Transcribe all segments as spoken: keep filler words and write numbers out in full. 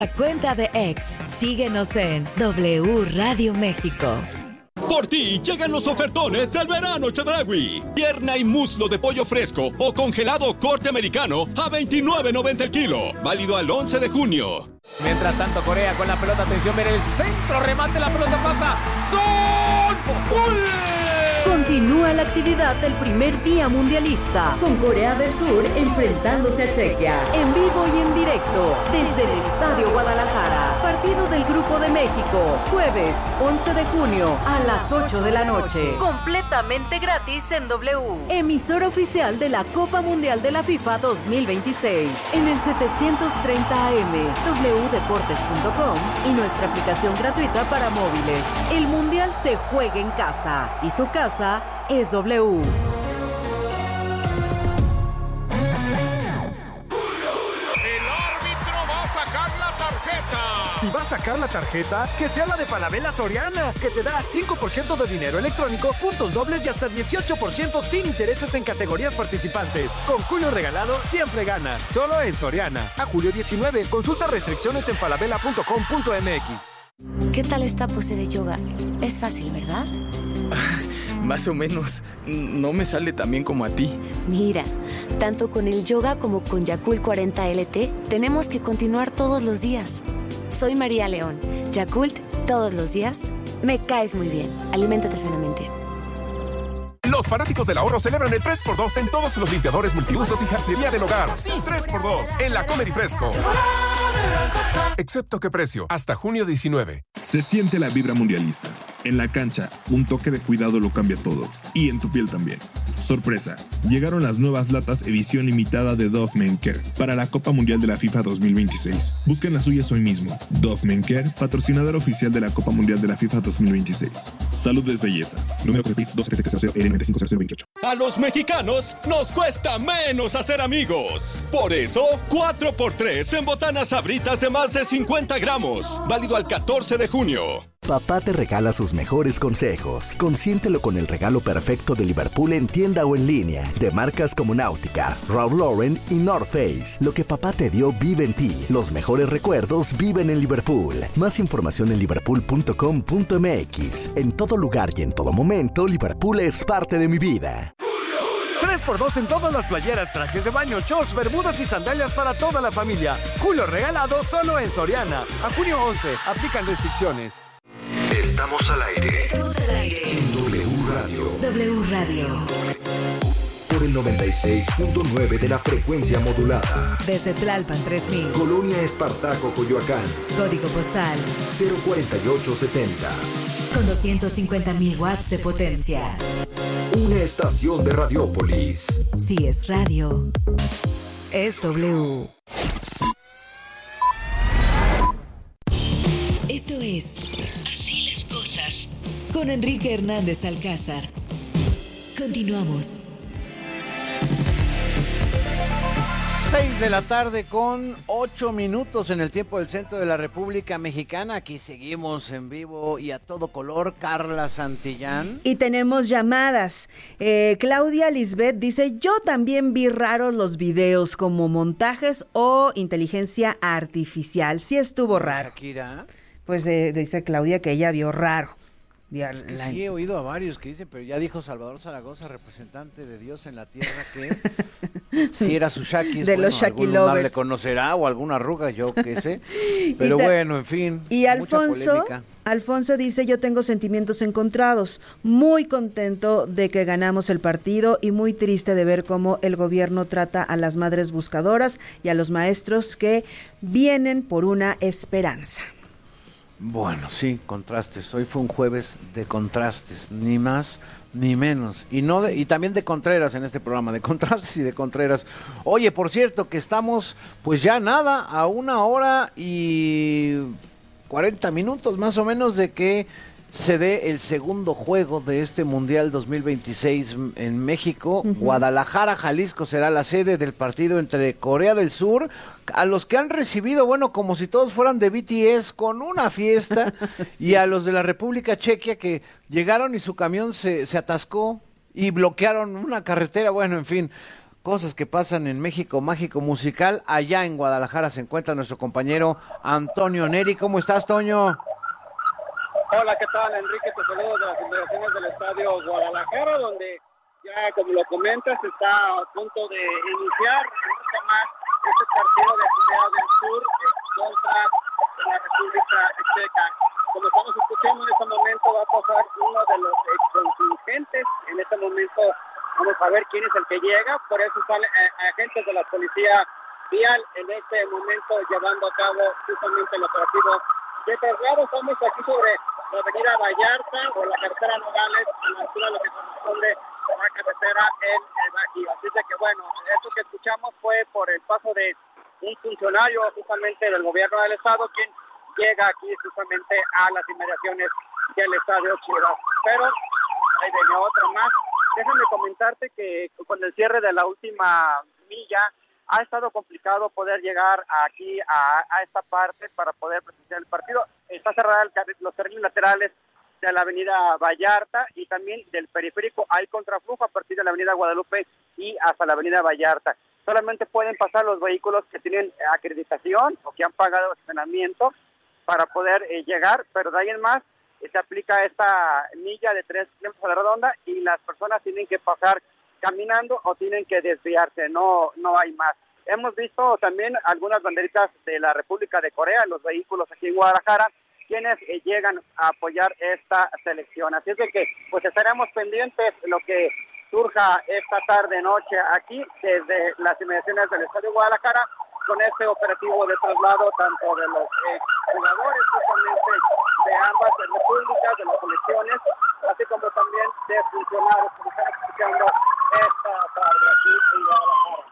La cuenta de X. Síguenos en W Radio México. Por ti llegan los ofertones del verano Chedraui. Pierna y muslo de pollo fresco o congelado corte americano a veintinueve noventa el kilo. Válido al once de junio. Mientras tanto, Corea con la pelota. Atención, viene el centro, remate, la pelota pasa. ¡Son! ¡Gol! Continúa la actividad del primer día mundialista, con Corea del Sur enfrentándose a Chequia, en vivo y en directo, desde el Estadio Guadalajara. Partido del Grupo de México, jueves once de junio a las ocho de la noche. Completamente gratis en W. Emisora oficial de la Copa Mundial de la FIFA dos mil veintiséis. En el setecientos treinta A M, w deportes punto com y nuestra aplicación gratuita para móviles. El Mundial se juega en casa y su casa es W. Si va a sacar la tarjeta, que sea la de Falabella Soriana, que te da cinco por ciento de dinero electrónico, puntos dobles y hasta dieciocho por ciento sin intereses en categorías participantes. Con Julio Regalado siempre ganas. Solo en Soriana. A julio diecinueve. Consulta restricciones en falabella punto com punto m x. ¿Qué tal esta pose de yoga? Es fácil, ¿verdad? Más o menos. No me sale tan bien como a ti. Mira, tanto con el yoga como con Yakult cuarenta L T, tenemos que continuar todos los días. Soy María León. Yakult, todos los días. Me caes muy bien. Aliméntate sanamente. Los fanáticos del ahorro celebran el tres por dos en todos los limpiadores multiusos y jarcería del hogar. Sí, tres por dos en la Comer y Fresco. Excepto qué precio, hasta junio diecinueve. Se siente la vibra mundialista. En la cancha, un toque de cuidado lo cambia todo. Y en tu piel también. Sorpresa, llegaron las nuevas latas edición limitada de Dove Men Care para la Copa Mundial de la FIFA dos mil veintiséis. Busquen las suyas hoy mismo. Dove Men Care, patrocinador oficial de la Copa Mundial de la FIFA dos mil veintiséis. Salud es belleza. Número de dos siete cero cero L nueve cinco cero cero veintiocho. A los mexicanos nos cuesta menos hacer amigos. Por eso, cuatro por tres en botanas Sabritas de más de cincuenta gramos. Válido al catorce de junio. Papá te regala sus mejores consejos. Consiéntelo con el regalo perfecto de Liverpool en tienda o en línea, de marcas como Náutica, Ralph Lauren y North Face. Lo que papá te dio vive en ti. Los mejores recuerdos viven en Liverpool. Más información en liverpool punto com punto m x. En todo lugar y en todo momento, Liverpool es parte de mi vida. tres por dos en todas las playeras, trajes de baño, shorts, bermudas y sandalias para toda la familia. Julio Regalado solo en Soriana. A junio once. Aplican restricciones. Estamos al aire. Estamos al aire. En W Radio. W Radio. Por el noventa y seis punto nueve de la frecuencia modulada. Desde Tlalpan tres mil. Colonia Espartaco, Coyoacán. Código postal cero cuarenta y ocho setenta. Con doscientos cincuenta mil watts de potencia. Una estación de Radiópolis. Si es radio, es W. Esto es Así las cosas con Enrique Hernández Alcázar. Continuamos. seis de la tarde con ocho minutos en el tiempo del centro de la República Mexicana. Aquí seguimos en vivo y a todo color. Carla Santillán. Y tenemos llamadas. Eh, Claudia Lisbeth dice, yo también vi raros los videos como montajes o inteligencia artificial. Sí estuvo raro. Shakira. Pues eh, dice Claudia que ella vio raro. Es que sí he oído a varios que dicen, pero ya dijo Salvador Zaragoza, representante de Dios en la tierra, que si era su Shakis, de bueno, los Shaki algún lunar lovers. le conocerá o alguna arruga, yo qué sé. Pero ta- bueno, en fin. Y Alfonso, polémica. Alfonso dice, yo tengo sentimientos encontrados, muy contento de que ganamos el partido y muy triste de ver cómo el gobierno trata a las madres buscadoras y a los maestros que vienen por una esperanza. Bueno, sí, contrastes. Hoy fue un jueves de contrastes, ni más ni menos. Y no de, y también de Contreras en este programa, de contrastes y de Contreras. Oye, por cierto, que estamos pues ya nada, a una hora y cuarenta minutos más o menos de que se dé el segundo juego de este Mundial dos mil veintiséis en México. Uh-huh. Guadalajara, Jalisco será la sede del partido entre Corea del Sur, a los que han recibido, bueno, como si todos fueran de B T S con una fiesta, sí. Y a los de la República Checa que llegaron y su camión se, se atascó y bloquearon una carretera, bueno, en fin. cosas que pasan en México Mágico Musical. Allá en Guadalajara se encuentra nuestro compañero Antonio Neri. ¿Cómo estás, Toño? Hola, ¿qué tal, Enrique? Te saludo de las inmediaciones del Estadio Guadalajara, donde ya, como lo comentas, está a punto de iniciar mucho más este partido de Corea del Sur contra la República Checa. Como estamos escuchando, en este momento va a pasar uno de los contingentes. En este momento vamos a ver quién es el que llega. Por eso salen eh, agentes de la policía vial en este momento llevando a cabo justamente el operativo de traslado. Estamos aquí sobre la avenida Vallarta o la carretera Nogales, a la altura de lo que corresponde a la carretera en el Bajío. Así de que bueno, esto que escuchamos fue por el paso de un funcionario justamente del gobierno del estado, quien llega aquí justamente a las inmediaciones del estadio Chivas. Pero ahí viene otra más. Déjame comentarte que con el cierre de la última milla ha estado complicado poder llegar aquí a, a esta parte para poder presenciar el partido. Está cerrada el, los carriles laterales de la avenida Vallarta y también del periférico. Hay contraflujo a partir de la avenida Guadalupe y hasta la avenida Vallarta. Solamente pueden pasar los vehículos que tienen acreditación o que han pagado estacionamiento para poder eh, llegar, pero de ahí en más eh, se aplica esta milla de tres kilómetros a la redonda y las personas tienen que pasar caminando o tienen que desviarse, no no hay más. Hemos visto también algunas banderitas de la República de Corea en los vehículos aquí en Guadalajara, quienes eh, llegan a apoyar esta selección. Así es de que pues estaremos pendientes de lo que surja esta tarde-noche aquí desde las inmediaciones del Estadio Guadalajara con este operativo de traslado tanto de los eh, jugadores justamente de ambas repúblicas, de las selecciones, así como también de funcionarios que están escuchando esta tarde aquí en Guadalajara.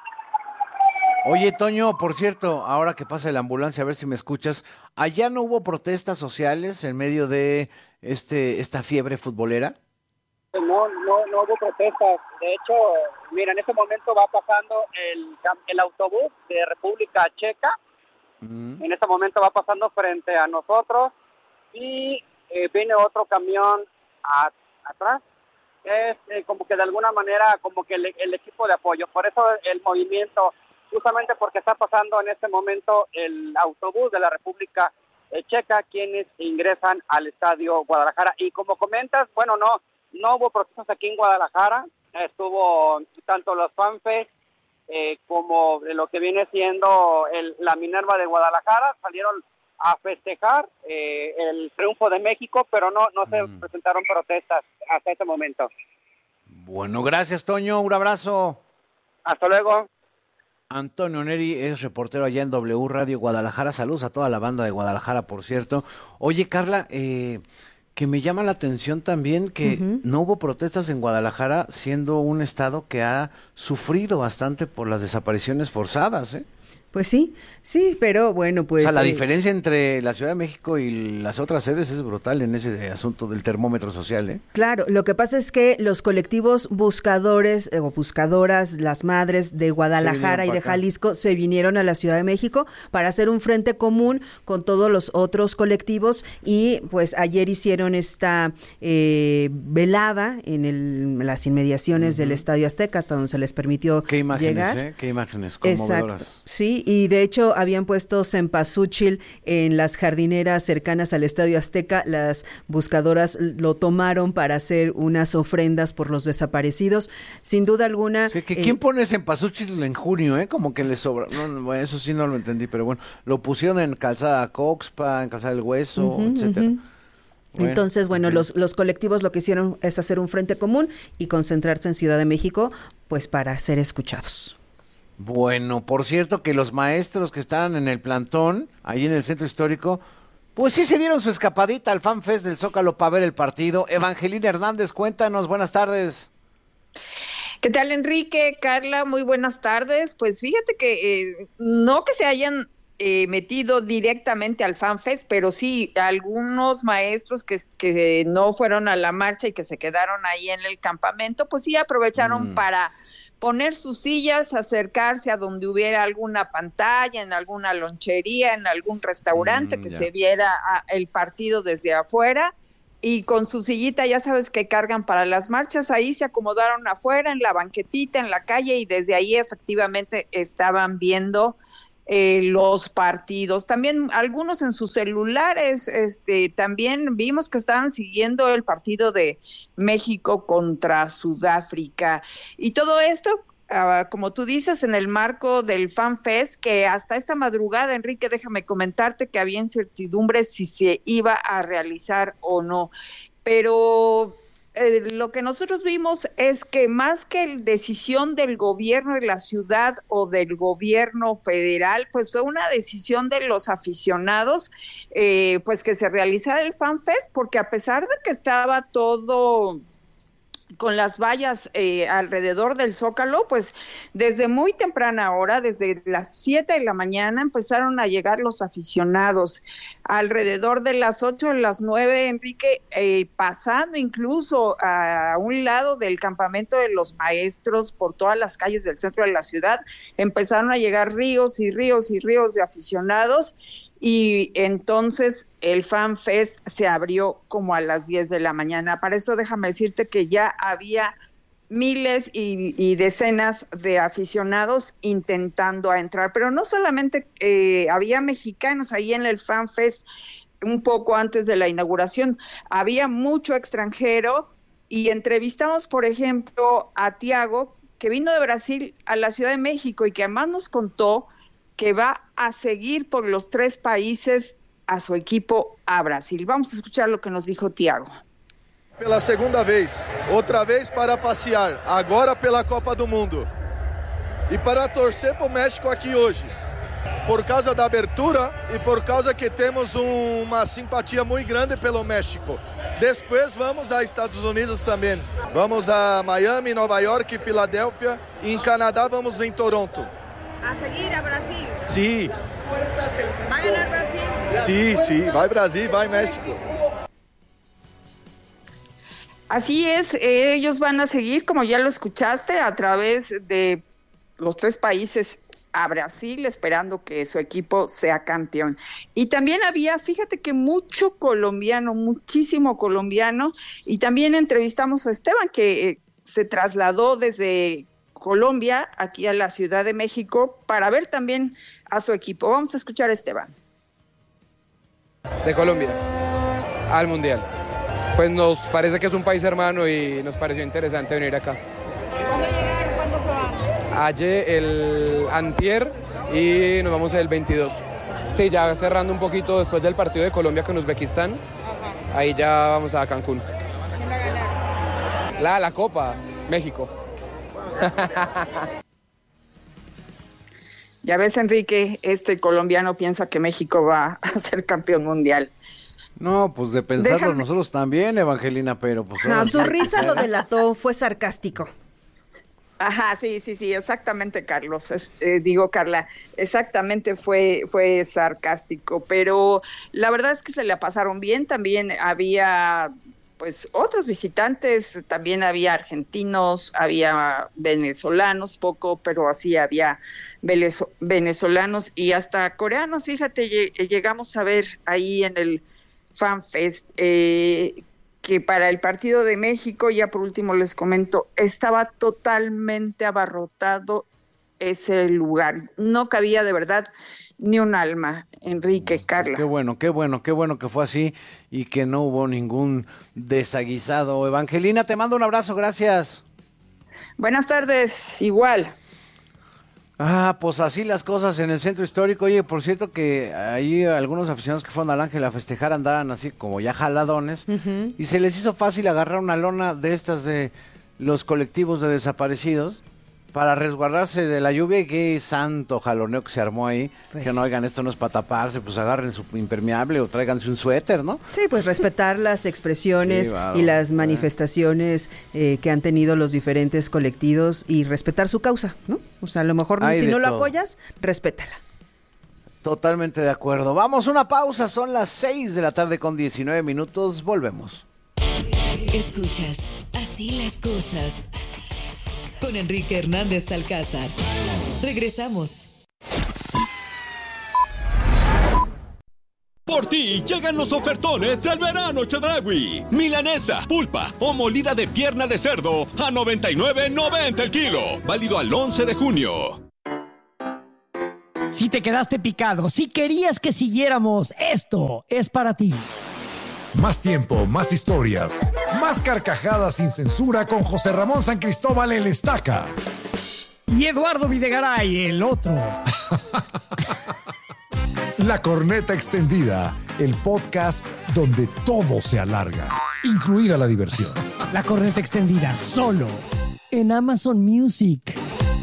Oye, Toño, por cierto, ahora que pasa la ambulancia, a ver si me escuchas, ¿allá no hubo protestas sociales en medio de este esta fiebre futbolera? No, no, no hubo protestas. De hecho, mira, en este momento va pasando el, el autobús de República Checa. Mm. En este momento va pasando frente a nosotros y eh, viene otro camión a, atrás. Es eh, como que de alguna manera como que el, el equipo de apoyo. Por eso el movimiento, justamente porque está pasando en este momento el autobús de la República eh, Checa, quienes ingresan al Estadio Guadalajara. Y como comentas, bueno, no, no hubo protestas aquí en Guadalajara. Estuvo tanto los FanFest eh, como de lo que viene siendo el, la Minerva de Guadalajara, salieron a festejar eh, el triunfo de México, pero no, no se mm. presentaron protestas hasta este momento. Bueno, gracias, Toño, un abrazo. Hasta luego. Antonio Neri es reportero allá en W Radio Guadalajara. Saludos a toda la banda de Guadalajara, por cierto. Oye, Carla, eh, que me llama la atención también que uh-huh. no hubo protestas en Guadalajara, siendo un estado que ha sufrido bastante por las desapariciones forzadas, ¿eh? Pues sí, sí, pero bueno, pues... O sea, la eh, diferencia entre la Ciudad de México y las otras sedes es brutal en ese asunto del termómetro social, ¿eh? Claro, lo que pasa es que los colectivos buscadores eh, o buscadoras, las madres de Guadalajara y de Jalisco, se vinieron a la Ciudad de México para hacer un frente común con todos los otros colectivos y pues ayer hicieron esta eh, velada en, el, en las inmediaciones uh-huh. del Estadio Azteca, hasta donde se les permitió ¿Qué imágenes, llegar. ¿eh? Qué imágenes conmovedoras. Exacto, sí. Y de hecho habían puesto cempasúchil en las jardineras cercanas al Estadio Azteca. Las buscadoras lo tomaron para hacer unas ofrendas por los desaparecidos. Sin duda alguna... Sí, que ¿quién eh, pone cempasúchil en junio? Eh? Como que les sobra. No, no, eso sí no lo entendí, pero bueno. Lo pusieron en Calzada Coxpa, en Calzada del Hueso, uh-huh, etcétera. Uh-huh. Bueno, Entonces, bueno, uh-huh. los, los colectivos lo que hicieron es hacer un frente común y concentrarse en Ciudad de México, pues para ser escuchados. Bueno, por cierto que los maestros que estaban en el plantón, ahí en el centro histórico, pues sí se dieron su escapadita al FanFest del Zócalo para ver el partido. Evangelina Hernández, cuéntanos, buenas tardes. ¿Qué tal, Enrique? Carla, muy buenas tardes. Pues fíjate que eh, no que se hayan eh, metido directamente al FanFest, pero sí algunos maestros que, que no fueron a la marcha y que se quedaron ahí en el campamento, pues sí aprovecharon mm. para poner sus sillas, acercarse a donde hubiera alguna pantalla, en alguna lonchería, en algún restaurante, mm, que ya. se viera a, el partido desde afuera, y con su sillita, ya sabes que cargan para las marchas, ahí se acomodaron afuera, en la banquetita, en la calle, y desde ahí efectivamente estaban viendo eh, los partidos. También algunos en sus celulares, este, también vimos que estaban siguiendo el partido de México contra Sudáfrica. Y todo esto, Uh, como tú dices, en el marco del FanFest, que hasta esta madrugada, Enrique, déjame comentarte que había incertidumbre si se iba a realizar o no, pero eh, lo que nosotros vimos es que más que decisión del gobierno de la ciudad o del gobierno federal, pues fue una decisión de los aficionados, eh, pues que se realizara el FanFest, porque a pesar de que estaba todo con las vallas eh, alrededor del Zócalo, pues desde muy temprana hora, desde las siete de la mañana, empezaron a llegar los aficionados. Alrededor de las ocho, de las nueve, Enrique, eh, pasando incluso a un lado del campamento de los maestros, por todas las calles del centro de la ciudad, empezaron a llegar ríos y ríos y ríos de aficionados. Y entonces el FanFest se abrió como a las diez de la mañana. Para eso déjame decirte que ya había miles y, y decenas de aficionados intentando a entrar, pero no solamente eh, había mexicanos ahí en el FanFest un poco antes de la inauguración, había mucho extranjero, y entrevistamos, por ejemplo, a Tiago, que vino de Brasil a la Ciudad de México y que además nos contó que va a seguir por los tres países a su equipo a Brasil. Vamos a escuchar lo que nos dijo Tiago. Pela segunda vez, outra vez para passear, agora pela Copa do Mundo. E para torcer para o México aqui hoje. Por causa da abertura e por causa que temos um, uma simpatia muito grande pelo México. Depois vamos a Estados Unidos também. Vamos a Miami, Nova York, Filadélfia, e em Canadá vamos em Toronto. A seguir a Brasil. Sí. ¿Va a ganar Brasil? Sí, sí, va Brasil, va México. Así es, eh, ellos van a seguir, como ya lo escuchaste, a través de los tres países a Brasil, esperando que su equipo sea campeón. Y también había, fíjate que mucho colombiano, muchísimo colombiano, y también entrevistamos a Esteban, que eh, se trasladó desde Colombia aquí a la Ciudad de México para ver también a su equipo. Vamos a escuchar a Esteban. De Colombia al Mundial. Pues nos parece que es un país hermano y nos pareció interesante venir acá. ¿Cuándo llegaron? ¿Cuándo se van? Ayer, el antier, y nos vamos el veintidós. Sí, ya cerrando un poquito después del partido de Colombia con Uzbekistán. Ajá. Ahí ya vamos a Cancún. ¿Quién va a ganar? La, la Copa, México. Ya ves, Enrique, este colombiano piensa que México va a ser campeón mundial. No, pues de pensarlo Déjame. nosotros también, Evangelina, pero pues... No, su risa lo delató, fue sarcástico. Ajá, sí, sí, sí, exactamente, Carlos, es, eh, digo, Carla, exactamente fue, fue sarcástico, pero la verdad es que se la pasaron bien. También había pues otros visitantes, también había argentinos, había venezolanos, poco, pero así había venezolanos y hasta coreanos. Fíjate, llegamos a ver ahí en el FanFest eh, que para el partido de México, ya por último les comento, estaba totalmente abarrotado ese lugar, no cabía de verdad ni un alma, Enrique, Carla. Qué bueno, qué bueno, qué bueno que fue así y que no hubo ningún desaguisado. Evangelina, te mando un abrazo, gracias. Buenas tardes, igual. Ah, pues así las cosas en el centro histórico. Oye, por cierto que ahí algunos aficionados que fueron al Ángel a festejar andaban así como ya jaladones, uh-huh. y se les hizo fácil agarrar una lona de estas de los colectivos de desaparecidos para resguardarse de la lluvia. Y qué santo jaloneo que se armó ahí. Pues que no, oigan, esto no es para taparse, pues agarren su impermeable o tráiganse un suéter, ¿no? Sí, pues respetar las expresiones y las manifestaciones eh, que han tenido los diferentes colectivos y respetar su causa, ¿no? O sea, a lo mejor Hay si no todo. Lo apoyas, respétala. Totalmente de acuerdo. Vamos a una pausa, son las seis de la tarde con diecinueve minutos, volvemos. Escuchas, así las cosas. Con Enrique Hernández Alcázar. Regresamos. Por ti llegan los ofertones del verano Chedraui. Milanesa, pulpa o molida de pierna de cerdo a noventa y nueve noventa el kilo. Válido al once de junio. Si te quedaste picado, si querías que siguiéramos, esto es para ti. Más tiempo, más historias, más carcajadas sin censura con José Ramón San Cristóbal el Estaca. Y Eduardo Videgaray, el otro. La Corneta Extendida, el podcast donde todo se alarga, incluida la diversión. La Corneta Extendida, solo en Amazon Music.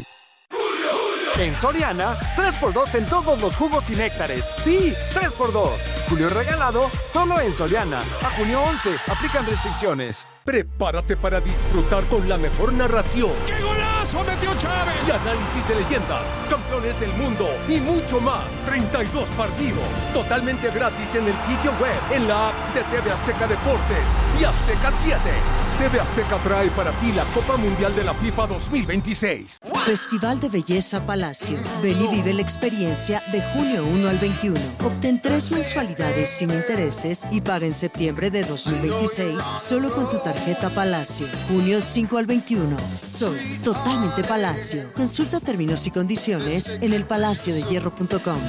En Soriana, tres por dos en todos los jugos y néctares. Sí, tres por dos. Julio regalado, solo en Soriana. A junio once, aplican restricciones. Prepárate para disfrutar con la mejor narración. ¡Qué golazo metió Chávez! Y análisis de leyendas, campeones del mundo y mucho más. treinta y dos partidos, totalmente gratis en el sitio web, en la app de T V Azteca Deportes y Azteca siete. T V Azteca trae para ti la Copa Mundial de la FIFA dos mil veintiséis. Festival de Belleza Palacio. Ven y vive la experiencia de junio uno al veintiuno. Obtén tres mensualidades sin intereses y paga en septiembre de dos mil veintiséis solo con tu tarjeta Palacio. Junio cinco al veintiuno. Soy totalmente Palacio. Consulta términos y condiciones en el palacio de hierro punto com.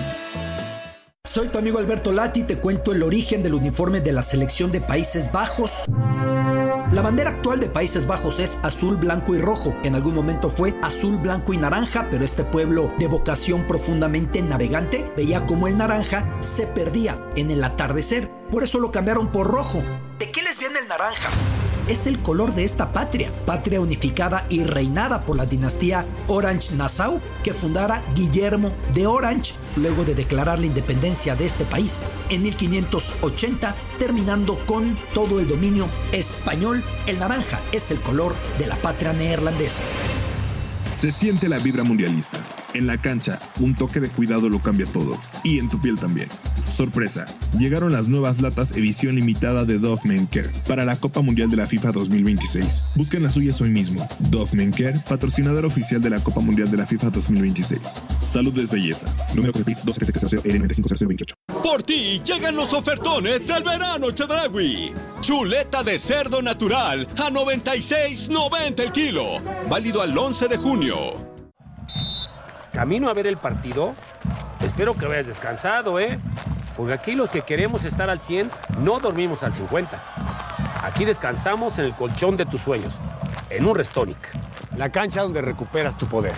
Soy tu amigo Alberto Lati y te cuento el origen del uniforme de la selección de Países Bajos. La bandera actual de Países Bajos es azul, blanco y rojo. En algún momento fue azul, blanco y naranja, pero este pueblo de vocación profundamente navegante veía como el naranja se perdía en el atardecer. Por eso lo cambiaron por rojo. ¿De qué les viene el naranja? Es el color de esta patria, patria unificada y reinada por la dinastía Orange-Nassau que fundara Guillermo de Orange luego de declarar la independencia de este país en mil quinientos ochenta, terminando con todo el dominio español. El naranja es el color de la patria neerlandesa. Se siente la vibra mundialista. En la cancha, un toque de cuidado lo cambia todo. Y en tu piel también. Sorpresa, llegaron las nuevas latas edición limitada de Dove Men Care para la Copa Mundial de la FIFA dos mil veintiséis. Busquen las suyas hoy mismo. Dove Men Care, patrocinador oficial de la Copa Mundial de la FIFA dos mil veintiséis. Salud es belleza. Número de dos siete cero L nueve cinco cero veintiocho. Por ti llegan los ofertones del verano Chedraui. Chuleta de cerdo natural a noventa y seis noventa el kilo. Válido al once de junio. Camino a ver el partido. Espero que vayas descansado, ¿eh? Porque aquí los que queremos estar al cien no dormimos al cincuenta. Aquí descansamos en el colchón de tus sueños, en un Restonic. La cancha donde recuperas tu poder.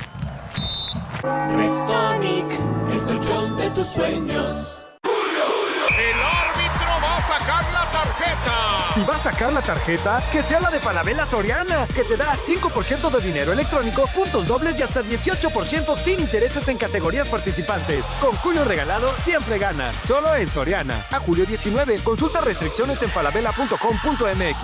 Restonic, el colchón de tus sueños. El árbitro va a sacar la tarjeta. Si va a sacar la tarjeta, que sea la de Falabella Soriana, que te da cinco por ciento de dinero electrónico, puntos dobles y hasta dieciocho por ciento sin intereses en categorías participantes. Con Julio regalado, siempre ganas. Solo en Soriana. A julio diecinueve. Consulta restricciones en falabella punto com punto m x.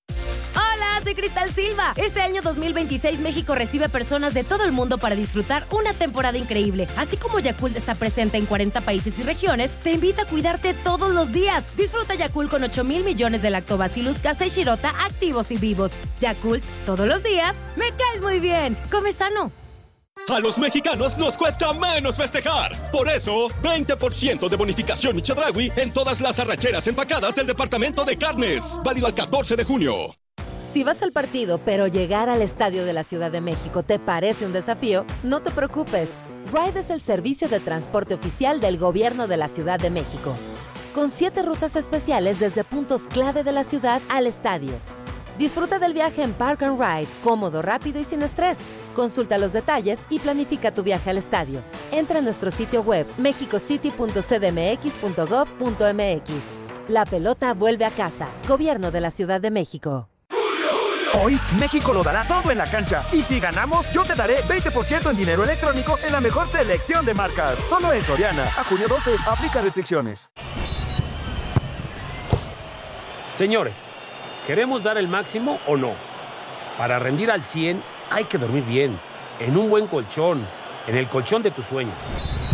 Soy Cristal Silva. Este año dos mil veintiséis México recibe personas de todo el mundo para disfrutar una temporada increíble. Así como Yakult está presente en cuarenta países y regiones, te invita a cuidarte todos los días. Disfruta Yakult con ocho mil millones de lactobacillus casei shirota activos y vivos. Yakult, todos los días, me caes muy bien. Come sano. A los mexicanos nos cuesta menos festejar. Por eso, veinte por ciento de bonificación y Chedraui en todas las arracheras empacadas del departamento de carnes. Válido al catorce de junio. Si vas al partido, pero llegar al Estadio de la Ciudad de México te parece un desafío, no te preocupes. Ride es el servicio de transporte oficial del Gobierno de la Ciudad de México, con siete rutas especiales desde puntos clave de la ciudad al estadio. Disfruta del viaje en Park and Ride, cómodo, rápido y sin estrés. Consulta los detalles y planifica tu viaje al estadio. Entra a nuestro sitio web mexicocity punto c d m x punto gov punto m x. La pelota vuelve a casa. Gobierno de la Ciudad de México. Hoy, México lo dará todo en la cancha. Y si ganamos, yo te daré veinte por ciento en dinero electrónico en la mejor selección de marcas. Solo en Soriana. A junio doce, aplica restricciones. Señores, ¿queremos dar el máximo o no? Para rendir al cien hay que dormir bien, en un buen colchón, en el colchón de tus sueños.